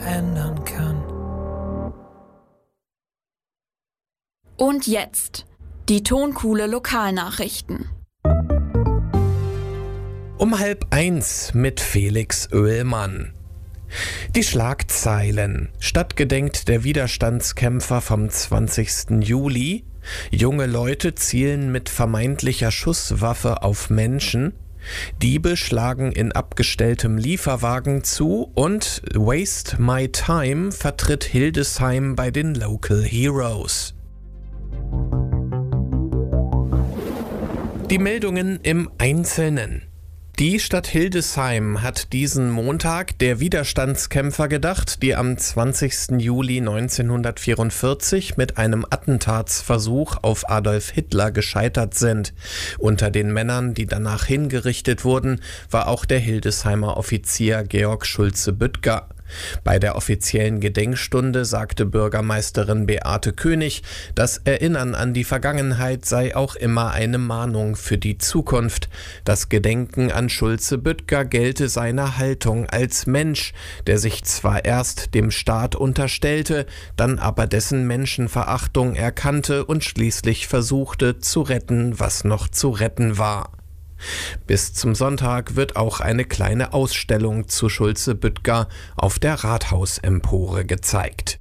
ändern kann. Und jetzt die Tonkuhle Lokalnachrichten. Um 12:30 mit Felix Oehlmann. Die Schlagzeilen. Stadtgedenkt der Widerstandskämpfer vom 20. Juli. Junge Leute zielen mit vermeintlicher Schusswaffe auf Menschen. Diebe schlagen in abgestelltem Lieferwagen zu und Waste My Time vertritt Hildesheim bei den Local Heroes. Die Meldungen im Einzelnen. Die Stadt Hildesheim hat diesen Montag der Widerstandskämpfer gedacht, die am 20. Juli 1944 mit einem Attentatsversuch auf Adolf Hitler gescheitert sind. Unter den Männern, die danach hingerichtet wurden, war auch der Hildesheimer Offizier Georg Schulze-Büttger. Bei der offiziellen Gedenkstunde sagte Bürgermeisterin Beate König, das Erinnern an die Vergangenheit sei auch immer eine Mahnung für die Zukunft. Das Gedenken an Schulze-Büttger gelte seiner Haltung als Mensch, der sich zwar erst dem Staat unterstellte, dann aber dessen Menschenverachtung erkannte und schließlich versuchte zu retten, was noch zu retten war. Bis zum Sonntag wird auch eine kleine Ausstellung zu Schulze-Büttger auf der Rathausempore gezeigt.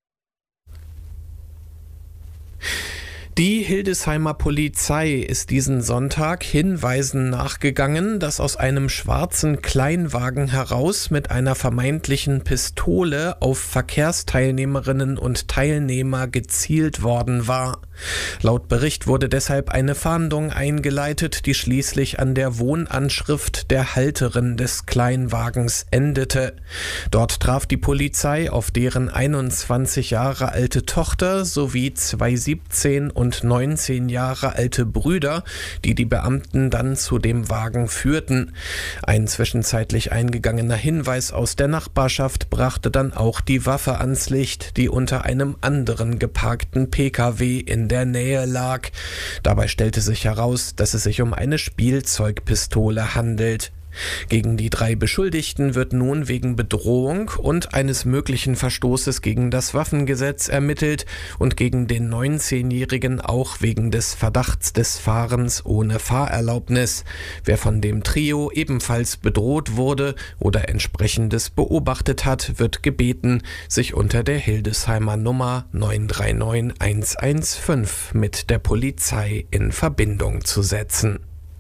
Die Hildesheimer Polizei ist diesen Sonntag Hinweisen nachgegangen, dass aus einem schwarzen Kleinwagen heraus mit einer vermeintlichen Pistole auf Verkehrsteilnehmerinnen und Teilnehmer gezielt worden war. Laut Bericht wurde deshalb eine Fahndung eingeleitet, die schließlich an der Wohnanschrift der Halterin des Kleinwagens endete. Dort traf die Polizei auf deren 21 Jahre alte Tochter sowie 2 17 und 19 Jahre alte Brüder, die die Beamten dann zu dem Wagen führten. Ein zwischenzeitlich eingegangener Hinweis aus der Nachbarschaft brachte dann auch die Waffe ans Licht, die unter einem anderen geparkten PKW in der Nähe lag. Dabei stellte sich heraus, dass es sich um eine Spielzeugpistole handelt. Gegen die 3 Beschuldigten wird nun wegen Bedrohung und eines möglichen Verstoßes gegen das Waffengesetz ermittelt und gegen den 19-Jährigen auch wegen des Verdachts des Fahrens ohne Fahrerlaubnis. Wer von dem Trio ebenfalls bedroht wurde oder Entsprechendes beobachtet hat, wird gebeten, sich unter der Hildesheimer Nummer 939 115 mit der Polizei in Verbindung zu setzen.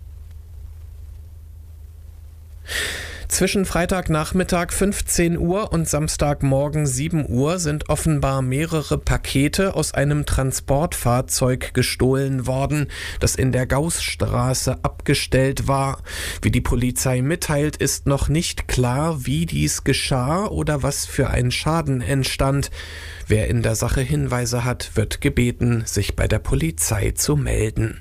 Zwischen Freitagnachmittag 15 Uhr und Samstagmorgen 7 Uhr sind offenbar mehrere Pakete aus einem Transportfahrzeug gestohlen worden, das in der Gaußstraße abgestellt war. Wie die Polizei mitteilt, ist noch nicht klar, wie dies geschah oder was für ein Schaden entstand. Wer in der Sache Hinweise hat, wird gebeten, sich bei der Polizei zu melden.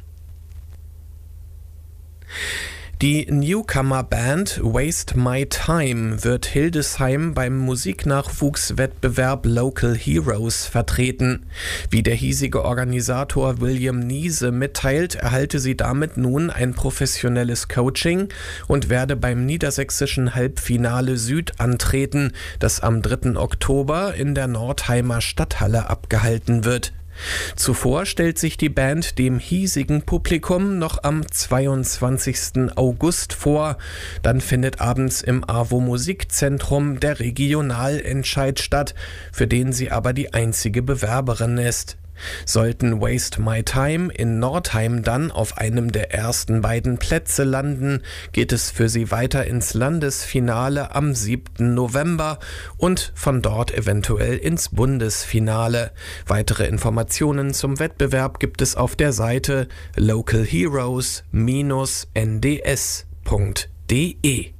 Die Newcomer-Band Waste My Time wird Hildesheim beim Musiknachwuchswettbewerb Local Heroes vertreten. Wie der hiesige Organisator William Niese mitteilt, erhalte sie damit nun ein professionelles Coaching und werde beim niedersächsischen Halbfinale Süd antreten, das am 3. Oktober in der Nordheimer Stadthalle abgehalten wird. Zuvor stellt sich die Band dem hiesigen Publikum noch am 22. August vor. Dann findet abends im AWO Musikzentrum der Regionalentscheid statt, für den sie aber die einzige Bewerberin ist. Sollten Waste My Time in Nordheim dann auf einem der ersten beiden Plätze landen, geht es für sie weiter ins Landesfinale am 7. November und von dort eventuell ins Bundesfinale. Weitere Informationen zum Wettbewerb gibt es auf der Seite localheroes-nds.de.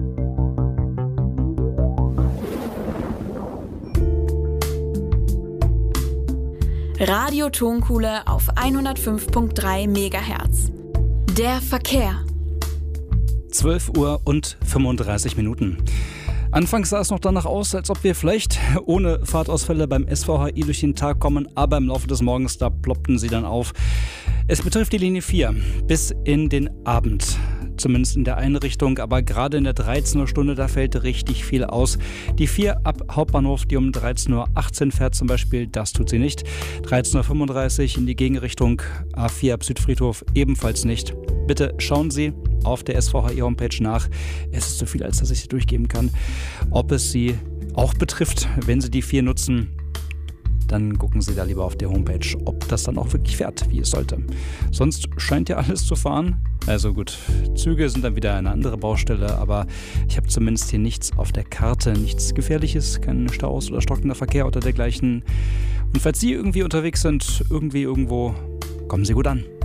Radio Tonkuhle auf 105.3 MHz. Der Verkehr. 12 Uhr und 35 Minuten. Anfangs sah es noch danach aus, als ob wir vielleicht ohne Fahrtausfälle beim SVHI durch den Tag kommen, aber im Laufe des Morgens, da ploppten sie dann auf. Es betrifft die Linie 4 bis in den Abend. zumindest in der Einrichtung, aber gerade in der 13 Uhr Stunde, da fällt richtig viel aus. Die 4 ab Hauptbahnhof, die um 13.18 Uhr fährt zum Beispiel, das tut sie nicht. 13.35 Uhr in die Gegenrichtung, A4 ab Südfriedhof ebenfalls nicht. Bitte schauen Sie auf der SVHI-Homepage nach. Es ist so viel, als dass ich sie durchgeben kann. Ob es Sie auch betrifft, wenn Sie die 4 nutzen, dann gucken Sie da lieber auf der Homepage, ob das dann auch wirklich fährt, wie es sollte. Sonst scheint ja alles zu fahren. Also gut, Züge sind dann wieder eine andere Baustelle, aber ich habe zumindest hier nichts auf der Karte, nichts Gefährliches, kein Staus oder stockender Verkehr oder dergleichen. Und falls Sie irgendwie unterwegs sind, irgendwo, kommen Sie gut an.